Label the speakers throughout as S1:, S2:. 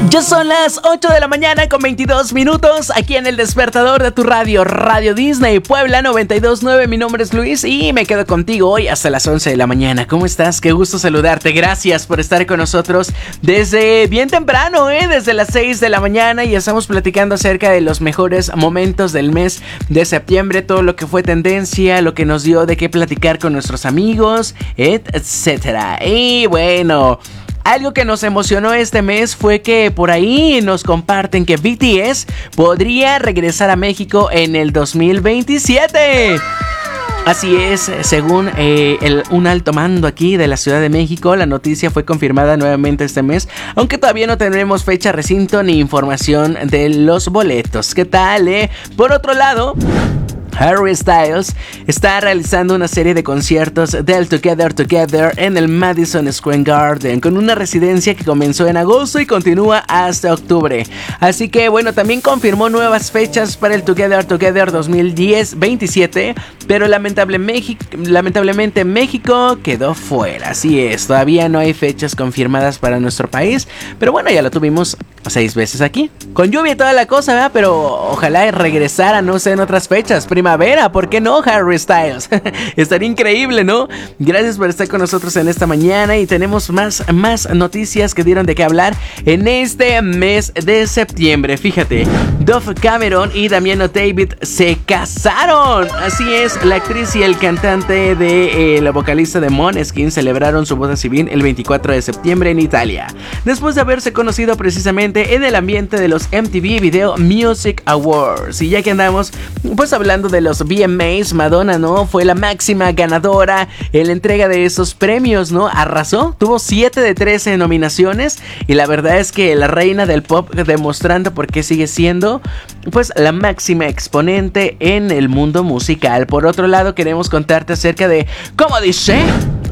S1: Ya son las 8 de la mañana con 22 minutos aquí en el despertador de tu radio, Radio Disney Puebla 92.9. Mi nombre es Luis y me quedo contigo hoy hasta las 11 de la mañana. ¿Cómo estás? Qué gusto saludarte. Gracias por estar con nosotros desde bien temprano, desde las 6 de la mañana, y estamos platicando acerca de los mejores momentos del mes de septiembre, todo lo que fue tendencia, lo que nos dio de qué platicar con nuestros amigos, etcétera. Y bueno, algo que nos emocionó este mes fue que por ahí nos comparten que BTS podría regresar a México en el 2027. Así es, según un alto mando aquí de la Ciudad de México, la noticia fue confirmada nuevamente este mes, aunque todavía no tenemos fecha, recinto ni información de los boletos. ¿Qué tal, Por otro lado, Harry Styles está realizando una serie de conciertos del Together en el Madison Square Garden, con una residencia que comenzó en agosto y continúa hasta octubre. Así que bueno, también confirmó nuevas fechas para el Together 2027, pero lamentablemente México quedó fuera. Así es, todavía no hay fechas confirmadas para nuestro país, pero bueno, ya lo tuvimos 6 veces aquí, con lluvia y toda la cosa, ¿verdad? Pero ojalá regresara, no sé, en otras fechas, primavera, ¿por qué no, Harry Styles? Estaría increíble, ¿no? Gracias por estar con nosotros en esta mañana, y tenemos más noticias que dieron de qué hablar en este mes de septiembre. Fíjate, Dove Cameron y Damiano David se casaron. Así es, la actriz y el cantante de la vocalista de Måneskin celebraron su boda civil el 24 de septiembre en Italia, después de haberse conocido precisamente en el ambiente de los MTV Video Music Awards. Y ya que andamos pues hablando de los VMAs, Madonna, ¿no?, fue la máxima ganadora en la entrega de esos premios, ¿no? Arrasó, tuvo 7 de 13 nominaciones, y la verdad es que la reina del pop, demostrando por qué sigue siendo pues la máxima exponente en el mundo musical. Por otro lado, queremos contarte acerca de ¿Cómo dice?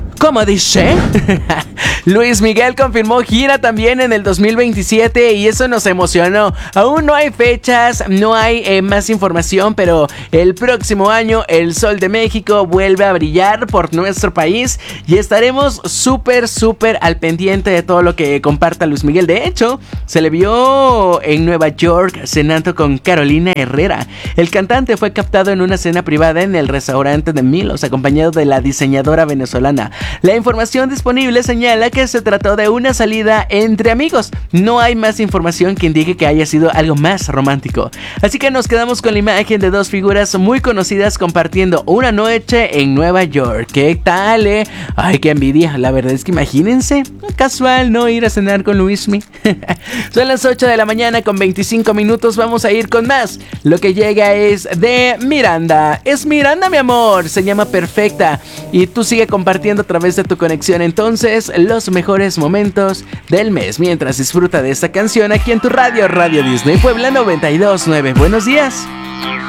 S1: Luis Miguel confirmó gira también en el 2027, y eso nos emocionó. Aún no hay fechas, no hay más información, pero el próximo año el Sol de México vuelve a brillar por nuestro país, y estaremos súper al pendiente de todo lo que comparta Luis Miguel. De hecho, se le vio en Nueva York cenando con Carolina Herrera. El cantante fue captado en una cena privada en el restaurante de Milos, acompañado de la diseñadora venezolana. La información disponible señala que se trató de una salida entre amigos. No hay más información que indique que haya sido algo más romántico. Así que nos quedamos con la imagen de dos figuras muy conocidas compartiendo una noche en Nueva York. ¿Qué tal, Ay, qué envidia. La verdad es que imagínense, casual, ¿no?, ir a cenar con Luismi. Son las 8 de la mañana con 25 minutos. Vamos a ir con más. Lo que llega es de Miranda. Es Miranda, mi amor. Se llama Perfecta. Y tú sigue compartiendo a través de tu conexión entonces los mejores momentos del mes, mientras disfruta de esta canción aquí en tu radio, Radio Disney Puebla 92.9. Buenos días.